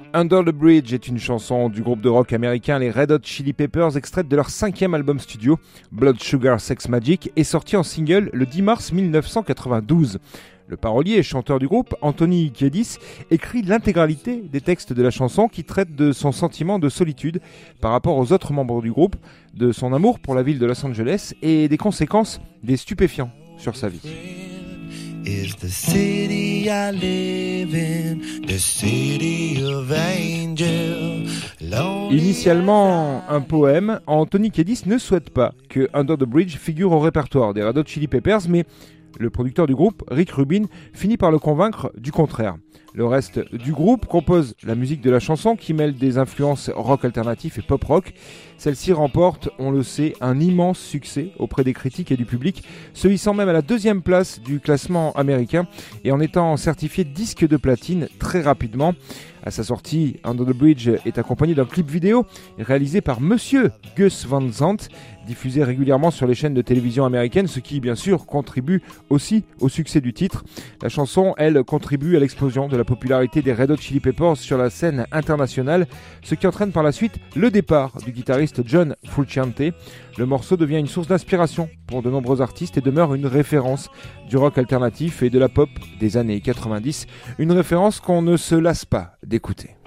Under the Bridge est une chanson du groupe de rock américain les Red Hot Chili Peppers, extraite de leur 5e album studio, Blood Sugar Sex Magik, et sorti en single le 10 mars 1992. Le parolier et chanteur du groupe, Anthony Kiedis, écrit l'intégralité des textes de la chanson qui traite de son sentiment de solitude par rapport aux autres membres du groupe, de son amour pour la ville de Los Angeles et des conséquences des stupéfiants sur sa vie. Is the city I live in, the city of angel. Initialement un poème, Anthony Kiedis ne souhaite pas que Under the Bridge figure au répertoire des Red Hot Chili Peppers, mais le producteur du groupe, Rick Rubin, finit par le convaincre du contraire. Le reste du groupe compose la musique de la chanson qui mêle des influences rock alternatif et pop rock. Celle-ci remporte, on le sait, un immense succès auprès des critiques et du public, se hissant même à la 2e place du classement américain et en étant certifié disque de platine très rapidement. À sa sortie, Under the Bridge est accompagné d'un clip vidéo réalisé par Monsieur Gus Van Sant, diffusé régulièrement sur les chaînes de télévision américaines, ce qui, bien sûr, contribue aussi au succès du titre. La chanson, elle, contribue à l'explosion de la popularité des Red Hot Chili Peppers sur la scène internationale, ce qui entraîne par la suite le départ du guitariste John Frusciante. Le morceau devient une source d'inspiration pour de nombreux artistes et demeure une référence du rock alternatif et de la pop des années 90, une référence qu'on ne se lasse pas d'écouter.